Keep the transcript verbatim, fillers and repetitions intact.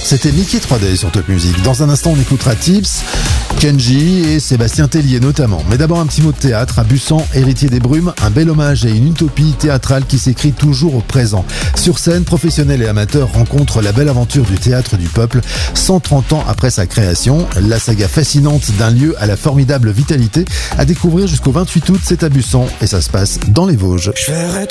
C'était Mickey trois D sur Top Music. Dans un instant, on écoutera Tips, Kenji et Sébastien Tellier notamment. Mais d'abord un petit mot de théâtre. À Bussan, héritier des brumes, un bel hommage et une utopie théâtrale qui s'écrit toujours au présent. Sur scène, professionnels et amateurs rencontrent la belle aventure du théâtre du peuple. cent trente ans après sa création, la saga fascinante d'un lieu à la formidable vitalité à découvrir jusqu'au vingt-huit août. C'est à Bussan et ça se passe dans les Vosges.